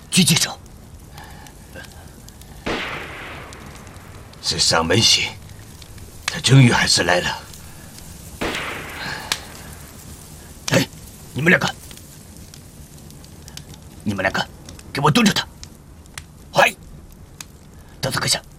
狙击手。是上门血，他终于还是来了。哎，你们两个，给我蹲着他！嗨，德子阁下，